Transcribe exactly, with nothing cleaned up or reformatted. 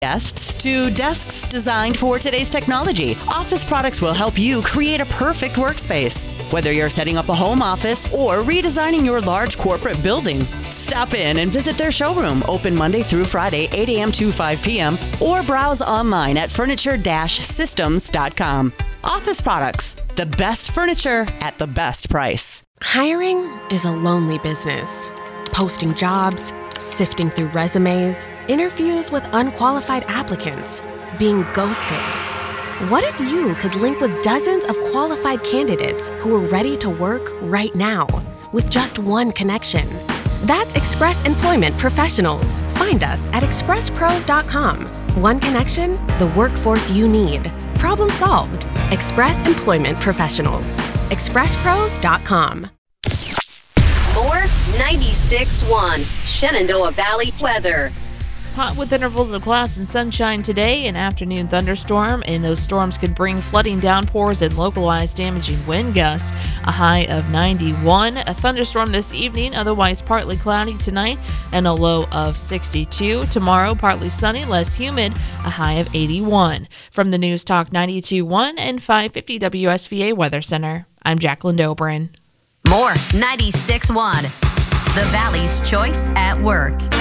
Desks to desks designed for today's technology, Office Products will help you create a perfect workspace. Whether you're setting up a home office or redesigning your large corporate building, stop in and visit their showroom, open Monday through Friday, eight a.m. to five p.m., or browse online at furniture dash systems dot com. Office Products, the best furniture at the best price. Hiring is a lonely business. Posting jobs, sifting through resumes, interviews with unqualified applicants, being ghosted. What if you could link with dozens of qualified candidates who are ready to work right now with just one connection? That's Express Employment Professionals. Find us at express pros dot com. One connection, the workforce you need. Problem solved. Express Employment Professionals. express pros dot com. More ninety-six point one Shenandoah Valley weather. Hot with intervals of clouds and sunshine today, an afternoon thunderstorm, and those storms could bring flooding downpours and localized damaging wind gusts. A high of ninety-one. A thunderstorm this evening, otherwise partly cloudy tonight, and a low of sixty-two. Tomorrow, partly sunny, less humid, a high of eighty-one. From the News Talk ninety-two point one and five fifty W S V A Weather Center, I'm Jacqueline Dobrin. More ninety-six point one, the Valley's choice at work.